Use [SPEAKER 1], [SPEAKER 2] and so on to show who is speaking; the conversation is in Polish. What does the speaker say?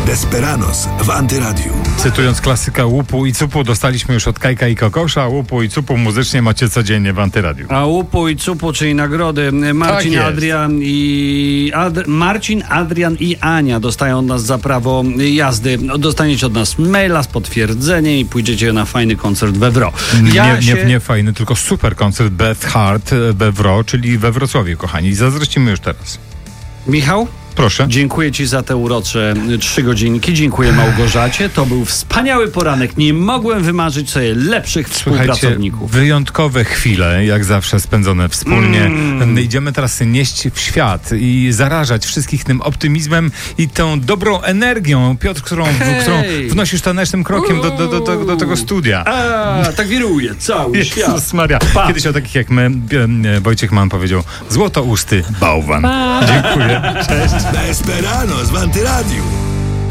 [SPEAKER 1] Desperados w Antyradiu.
[SPEAKER 2] Cytując klasyka Łupu i Cupu, dostaliśmy już od Kajka i Kokosza. Łupu i Cupu muzycznie macie codziennie w Antyradiu.
[SPEAKER 3] A Łupu i Cupu, czyli nagrody Marcin,
[SPEAKER 2] Tak jest.
[SPEAKER 3] Marcin, Adrian i Ania dostają od nas za prawo jazdy. Dostaniecie od nas maila z potwierdzeniem i pójdziecie na fajny koncert we Wro.
[SPEAKER 2] Nie fajny, tylko super koncert Beth Hart we Wro, czyli we Wrocławiu, kochani. Zazdrościmy już teraz.
[SPEAKER 3] Michał?
[SPEAKER 2] Proszę.
[SPEAKER 3] Dziękuję Ci za te urocze 3 godzinki. Dziękuję Małgorzacie. To był wspaniały poranek. Nie mogłem wymarzyć sobie lepszych współpracowników.
[SPEAKER 2] Wyjątkowe chwile, jak zawsze spędzone wspólnie. Idziemy teraz nieść w świat i zarażać wszystkich tym optymizmem i tą dobrą energią, Piotr, którą wnosisz tanecznym krokiem do tego studia.
[SPEAKER 3] Tak wiruje cały świat.
[SPEAKER 2] Jezus Maria. Kiedyś o takich jak my, Wojciech Mann powiedział: złotousty bałwan. Dziękuję. Cześć.
[SPEAKER 1] Desperados w Antyradiu.